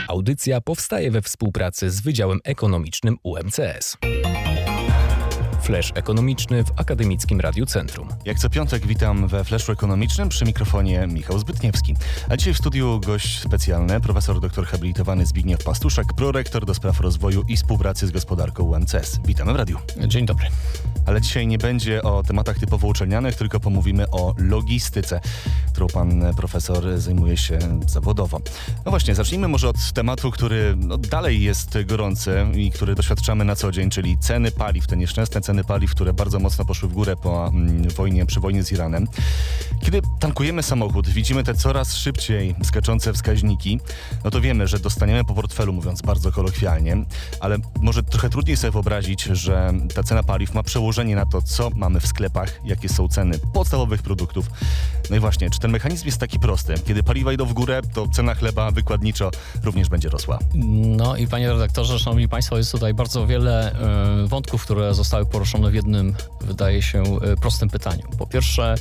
Audycja powstaje we współpracy z Wydziałem Ekonomicznym UMCS. Flash ekonomiczny w Akademickim Radiu Centrum. Jak co piątek witam we Flashu Ekonomicznym, przy mikrofonie Michał Zbytniewski. A dzisiaj w studiu gość specjalny, profesor doktor habilitowany Zbigniew Pastuszak, prorektor do spraw rozwoju i współpracy z gospodarką UMCS. Witamy w radiu. Dzień dobry. Ale dzisiaj nie będzie o tematach typowo uczelnianych, tylko pomówimy o logistyce, którą pan profesor zajmuje się zawodowo. No właśnie, zacznijmy może od tematu, który dalej jest gorący i który doświadczamy na co dzień, czyli ceny paliw, te nieszczęsne ceny paliw, które bardzo mocno poszły w górę przy wojnie z Iranem. Kiedy tankujemy samochód, widzimy te coraz szybciej skaczące wskaźniki, no to wiemy, że dostaniemy po portfelu, mówiąc bardzo kolokwialnie, ale może trochę trudniej sobie wyobrazić, że ta cena paliw ma przełożenie na to, co mamy w sklepach, jakie są ceny podstawowych produktów. No i właśnie, czy ten mechanizm jest taki prosty? Kiedy paliwa idą w górę, to cena chleba wykładniczo również będzie rosła. No i panie redaktorze, szanowni państwo, jest tutaj bardzo wiele wątków, które zostały poruszone w jednym, wydaje się, prostym pytaniu. Po pierwsze,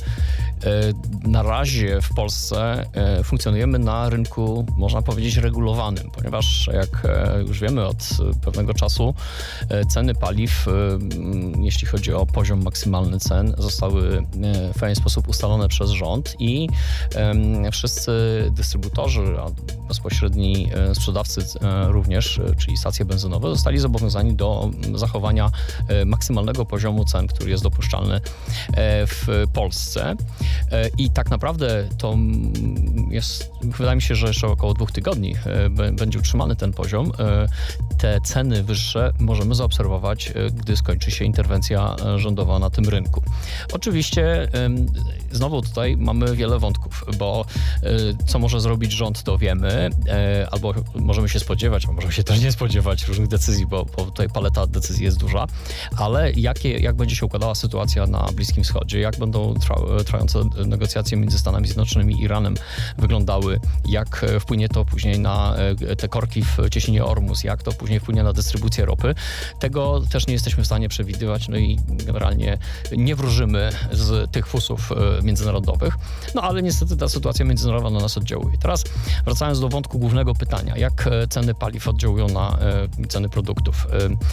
na razie w Polsce funkcjonujemy na rynku, można powiedzieć, regulowanym, ponieważ jak już wiemy od pewnego czasu ceny paliw, jeśli chodzi o poziom maksymalny cen, zostały w pewien sposób ustalone przez rząd i wszyscy dystrybutorzy, a bezpośredni sprzedawcy również, czyli stacje benzynowe, zostali zobowiązani do zachowania maksymalnego poziomu cen, który jest dopuszczalny w Polsce. I tak naprawdę to jest, wydaje mi się, że jeszcze około 2 tygodni będzie utrzymany ten poziom. Te ceny wyższe możemy zaobserwować, gdy skończy się interwencja rządowa na tym rynku. Oczywiście znowu tutaj mamy wiele wątków, bo co może zrobić rząd, to wiemy, albo możemy się spodziewać, a możemy się też nie spodziewać różnych decyzji, bo tutaj paleta decyzji jest duża, ale jak będzie się układała sytuacja na Bliskim Wschodzie, jak będą trwające negocjacje między Stanami Zjednoczonymi i Iranem wyglądały, jak wpłynie to później na te korki w cieśninie Ormus, jak to później wpłynie na dystrybucję ropy, tego też nie jesteśmy w stanie przewidywać, no i generalnie nie wróżymy z tych fusów międzynarodowych, no ale niestety ta sytuacja międzynarodowa na nas oddziałuje. Teraz wracając do wątku głównego pytania, jak ceny paliw oddziałują na ceny produktów.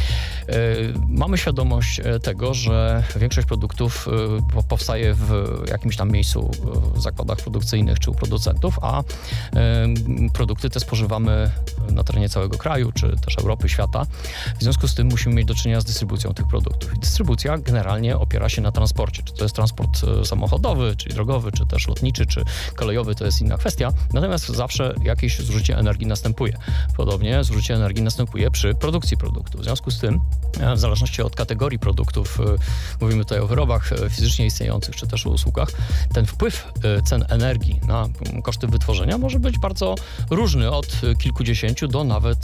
Mamy świadomość tego, że większość produktów powstaje w jakimś tam miejscu w zakładach produkcyjnych czy u producentów, a produkty te spożywamy na terenie całego kraju, czy też Europy, świata. W związku z tym musimy mieć do czynienia z dystrybucją tych produktów. I dystrybucja generalnie opiera się na transporcie. Czy to jest transport samochodowy, czyli drogowy, czy też lotniczy, czy kolejowy, to jest inna kwestia. Natomiast zawsze jakieś zużycie energii następuje. Podobnie zużycie energii następuje przy produkcji produktu. W związku z tym, w zależności od kategorii produktów, mówimy tutaj o wyrobach fizycznie istniejących, czy też o usługach, ten wpływ cen energii na koszty wytworzenia może być bardzo różny, od kilkudziesięciu do nawet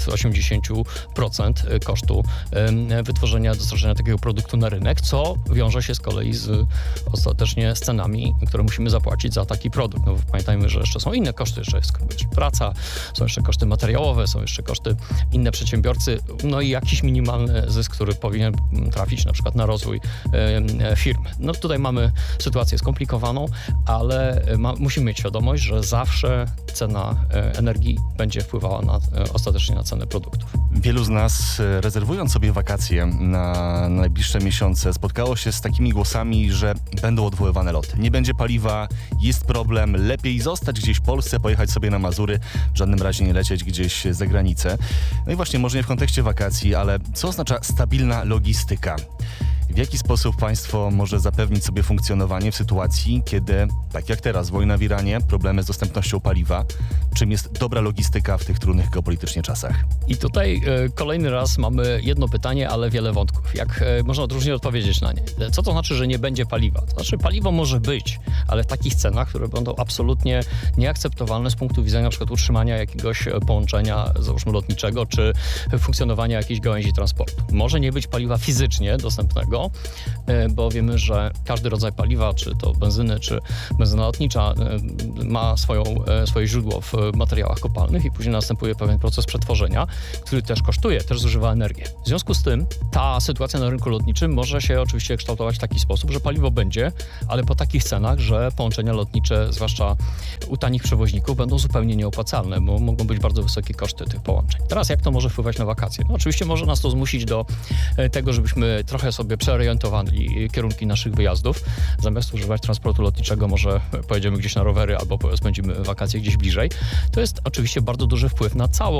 80% kosztu wytworzenia, dostarczenia takiego produktu na rynek, co wiąże się z kolei ostatecznie z cenami, które musimy zapłacić za taki produkt. No, pamiętajmy, że jeszcze są inne koszty, jeszcze jest praca, są jeszcze koszty materiałowe, są jeszcze koszty inne przedsiębiorcy, no i jakiś minimalny zysk, który powinien trafić na przykład na rozwój firmy. No tutaj mamy sytuację skomplikowaną, ale musimy mieć świadomość, że zawsze cena energii będzie wpływała ostatecznie na cenę produktów. Wielu z nas, rezerwując sobie wakacje na najbliższe miesiące, spotkało się z takimi głosami, że będą odwoływane loty. Nie będzie paliwa, jest problem, lepiej zostać gdzieś w Polsce, pojechać sobie na Mazury, w żadnym razie nie lecieć gdzieś za granicę. No i właśnie, może nie w kontekście wakacji, ale co oznacza stabilna logistyka? W jaki sposób państwo może zapewnić sobie funkcjonowanie w sytuacji, kiedy, tak jak teraz, wojna w Iranie, problemy z dostępnością paliwa, czym jest dobra logistyka w tych trudnych geopolitycznie czasach? I tutaj kolejny raz mamy jedno pytanie, ale wiele wątków. Jak można różnie odpowiedzieć na nie? Co to znaczy, że nie będzie paliwa? To znaczy, paliwo może być, ale w takich cenach, które będą absolutnie nieakceptowalne z punktu widzenia na przykład utrzymania jakiegoś połączenia, załóżmy lotniczego, czy funkcjonowania jakiejś gałęzi transportu. Może nie być paliwa fizycznie dostępnego, bo wiemy, że każdy rodzaj paliwa, czy to benzyny, czy benzyna lotnicza, ma swoje źródło w materiałach kopalnych i później następuje pewien proces przetworzenia, który też kosztuje, też zużywa energię. W związku z tym ta sytuacja na rynku lotniczym może się oczywiście kształtować w taki sposób, że paliwo będzie, ale po takich cenach, że połączenia lotnicze, zwłaszcza u tanich przewoźników, będą zupełnie nieopłacalne, bo mogą być bardzo wysokie koszty tych połączeń. Teraz jak to może wpływać na wakacje? No, oczywiście może nas to zmusić do tego, żebyśmy trochę sobie przeorientowali kierunki naszych wyjazdów. Zamiast używać transportu lotniczego może pojedziemy gdzieś na rowery albo spędzimy wakacje gdzieś bliżej. To jest oczywiście bardzo duży wpływ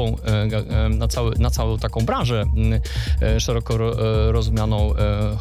na całą taką branżę szeroko rozumianą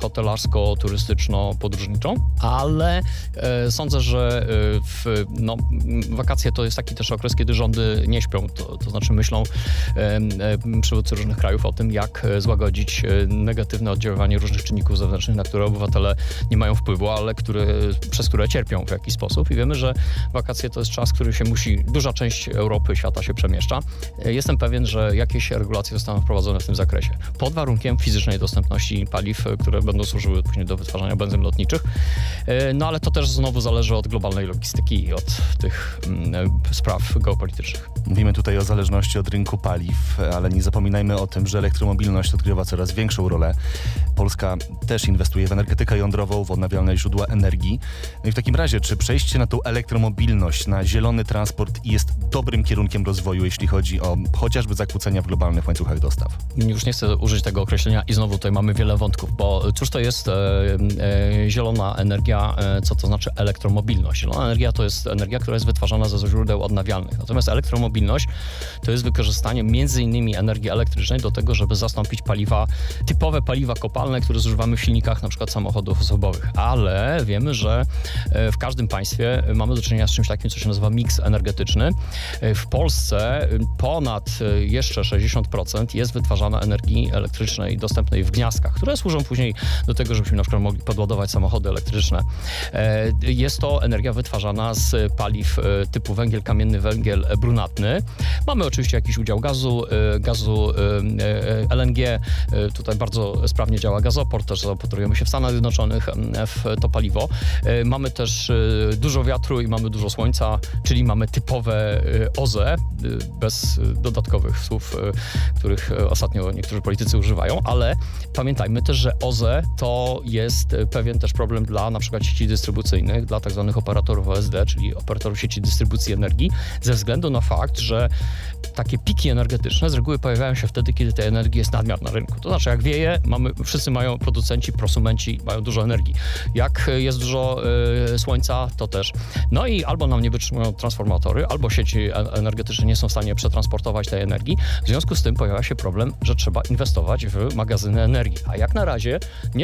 hotelarsko-turystyczno-podróżniczą, ale sądzę, że wakacje to jest taki też okres, kiedy rządy nie śpią, to znaczy myślą przywódcy różnych krajów o tym, jak złagodzić negatywne oddziaływanie różnych czynników zewnętrznych, na które obywatele nie mają wpływu, ale przez które cierpią w jakiś sposób i wiemy, że wakacje to jest czas, który się duża część Europy, świata się przemieszcza. Jestem pewien, że jakieś regulacje zostaną wprowadzone w tym zakresie. Pod warunkiem fizycznej dostępności paliw, które będą służyły później do wytwarzania benzyn lotniczych. No ale to też znowu zależy od globalnej logistyki i od tych spraw geopolitycznych. Mówimy tutaj o zależności od rynku paliw, ale nie zapominajmy o tym, że elektromobilność odgrywa coraz większą rolę. Polska też inwestuje w energetykę jądrową, w odnawialne źródła energii. No i w takim razie, czy przejście na tą elektromobilność, na zielony transport jest dobrym kierunkiem rozwoju, jeśli chodzi o chociażby zakłócenia w globalnych łańcuchach dostaw? Już nie chcę użyć tego określenia i znowu tutaj mamy wiele wątków, bo cóż to jest zielona energia, co to znaczy elektromobilność? Zielona energia to jest energia, która jest wytwarzana ze źródeł odnawialnych. Natomiast elektromobilność to jest wykorzystanie między innymi energii elektrycznej do tego, żeby zastąpić typowe paliwa kopalne, które zużywamy w silnikach na przykład samochodów osobowych. Ale wiemy, że w każdym państwie mamy do czynienia z czymś takim, co się nazywa miks energetyczny. W Polsce ponad jeszcze 60% jest wytwarzana energii elektrycznej dostępnej w gniazdkach, które służą później do tego, żebyśmy na przykład mogli podładować samochody elektryczne. Jest to energia wytwarzana z paliw typu węgiel kamienny, węgiel brunatny. Mamy oczywiście jakiś udział gazu LNG. Tutaj bardzo sprawnie działa gazoport, też zaopatrujemy się w Stanach Zjednoczonych w to paliwo. Mamy też dużo wiatru i mamy dużo słońca, czyli mamy typowe OZE, bez dodatkowych słów, których ostatnio niektórzy politycy używają, ale pamiętajmy też, że OZE to jest pewien też problem dla na przykład sieci dystrybucyjnych, dla tak zwanych operatorów OSD, czyli operatorów sieci dystrybucji energii, ze względu na fakt, że takie piki energetyczne z reguły pojawiają się wtedy, kiedy tej energii jest nadmiar na rynku. To znaczy, jak wieje, wszyscy mają, producenci, prosumenci mają dużo energii. Jak jest dużo słońca, to też. No i albo nam nie wytrzymują transformatory, albo sieci energetyczne nie są w stanie przetransportować tej energii. W związku z tym pojawia się problem, że trzeba inwestować w magazyny energii. A jak na razie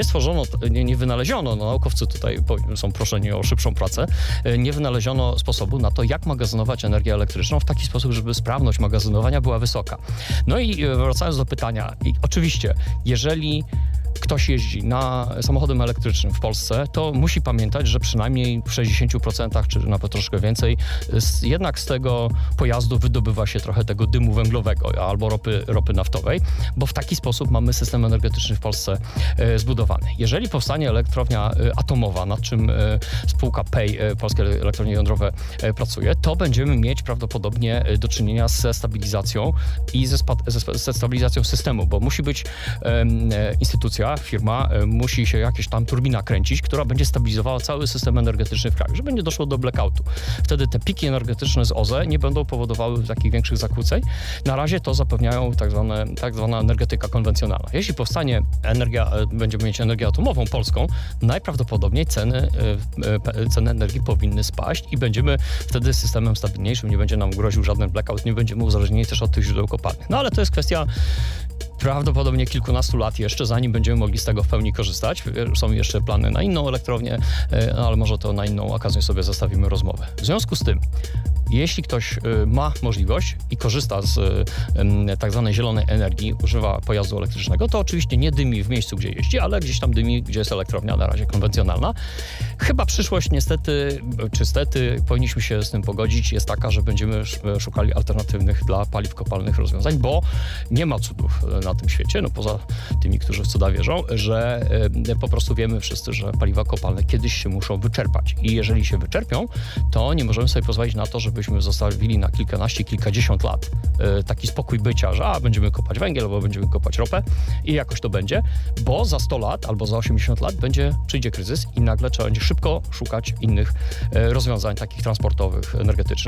nie wynaleziono, naukowcy tutaj są proszeni o szybszą pracę, nie wynaleziono sposobu na to, jak magazynować energię elektryczną w taki sposób, żeby sprawność magazynowania była wysoka. No i wracając do pytania, oczywiście, jeżeli ktoś jeździ samochodem elektrycznym w Polsce, to musi pamiętać, że przynajmniej w 60% czy nawet troszkę więcej jednak z tego pojazdu wydobywa się trochę tego dymu węglowego albo ropy naftowej, bo w taki sposób mamy system energetyczny w Polsce zbudowany. Jeżeli powstanie elektrownia atomowa, nad czym spółka PEI, Polskie Elektrownie Jądrowe, pracuje, to będziemy mieć prawdopodobnie do czynienia ze stabilizacją i ze stabilizacją systemu, bo musi być instytucja, firma, musi się jakaś tam turbina kręcić, która będzie stabilizowała cały system energetyczny w kraju, że będzie doszło do blackoutu. Wtedy te piki energetyczne z OZE nie będą powodowały takich większych zakłóceń. Na razie to zapewniają tak zwana energetyka konwencjonalna. Jeśli powstanie będziemy mieć energię atomową polską, najprawdopodobniej ceny energii powinny spaść i będziemy wtedy systemem stabilniejszym, nie będzie nam groził żaden blackout, nie będziemy uzależnieni też od tych źródeł kopalnych. No ale to jest kwestia prawdopodobnie kilkunastu lat jeszcze, zanim będziemy mogli z tego w pełni korzystać. Są jeszcze plany na inną elektrownię, ale może to na inną okazję sobie zostawimy rozmowę. W związku z tym, jeśli ktoś ma możliwość i korzysta z tak zwanej zielonej energii, używa pojazdu elektrycznego, to oczywiście nie dymi w miejscu, gdzie jeździ, ale gdzieś tam dymi, gdzie jest elektrownia na razie konwencjonalna. Chyba przyszłość niestety, czy stety, powinniśmy się z tym pogodzić, jest taka, że będziemy szukali alternatywnych dla paliw kopalnych rozwiązań, bo nie ma cudów na tym świecie, poza tymi, którzy w cuda wierzą, że po prostu wiemy wszyscy, że paliwa kopalne kiedyś się muszą wyczerpać i jeżeli się wyczerpią, to nie możemy sobie pozwolić na to, żeby byśmy zostawili na kilkanaście, kilkadziesiąt lat taki spokój bycia, że będziemy kopać węgiel albo będziemy kopać ropę i jakoś to będzie, bo za 100 lat albo za 80 lat przyjdzie kryzys i nagle trzeba będzie szybko szukać innych rozwiązań takich transportowych, energetycznych.